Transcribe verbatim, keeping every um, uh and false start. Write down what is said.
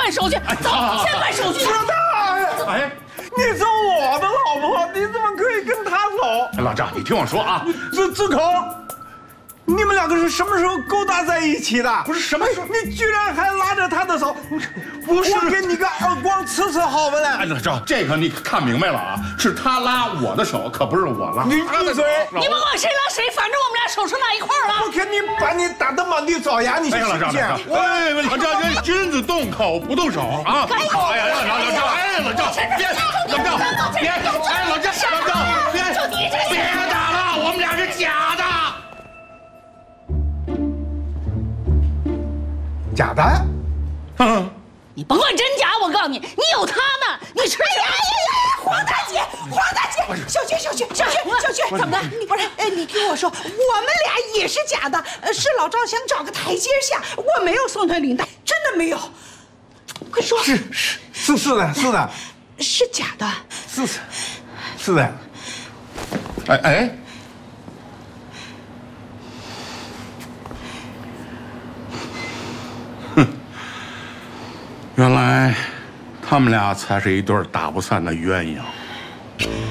办手续，走，先办手续。 老大，哎，你做我的老婆，你怎么可以跟她走？ 老赵，你听我说啊， 自自口。 你们两个是什么时候勾搭在一起的？ 不是什么时候？ 你居然还拉着他的手！不是，我给你个耳光呲呲好不了。 哎，老赵，这个你看明白了啊？是他拉我的手，可不是我拉。 你闭嘴！ 你甭管谁拉谁，反正我们俩手是拉一块儿了。 我看你把你打得满地找牙，你信不信？ 哎，老赵，这君子动口不动手啊！哎呀，老赵，老赵，哎，老赵，别，老赵，别，哎，老赵，老赵，别，别打了，我们俩是假的。 假的， 嗯， 你甭管真假，我告诉你，你有他呢，你吃去！哎呀呀，黄大姐，黄大姐， 小军，小军，小军，小军，怎么的？不是，哎，你听我说，我们俩也是假的，是老赵想找个台阶下，我没有送他领带，真的没有。快说， 是是是是的，是的， 是假的， 是是是的。 哎哎。 原来，他们俩才是一对打不散的鸳鸯。